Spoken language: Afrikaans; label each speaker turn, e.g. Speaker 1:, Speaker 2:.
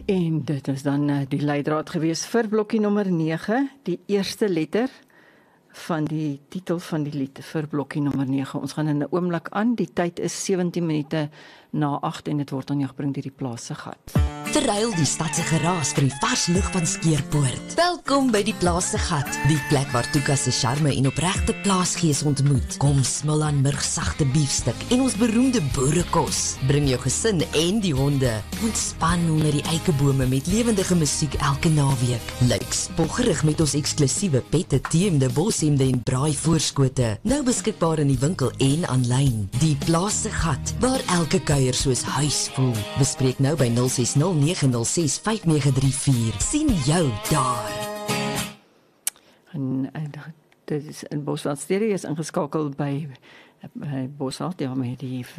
Speaker 1: En dit is dan die leidraad gewees vir blokkie nommer 9, die eerste letter van die titel van die lied vir blokkie nommer 9. Ons gaan in 'n oomblik aan, die tyd is 17 minute na 8 en dit word aan jou gebring deur die Plaas se Gat.
Speaker 2: Terwyl die stad se geraas vir die vars lug van Skeerpoort. Welkom by die Plaas se Gat, die plek waar Tuka se charme en opregte plaasgees ontmoet. Kom smil aan murgsagte biefstuk en ons beroemde boerekos. Bring jou gesin en die honde. Ontspan onder die eikebome met lewendige musiek elke naweek. Lyk spoggerig met ons eksklusiewe pette, teemde, boshemde en braai voorskote. Nou beskikbaar in die winkel en aanlyn. Die Plaas se Gat, waar elke kuier soos huis voel. Bespreek nou by 0609065934. Sien jou daar.
Speaker 1: En dit is in Bosveld Stereo is ingeskakel by Bosveld, ja, met die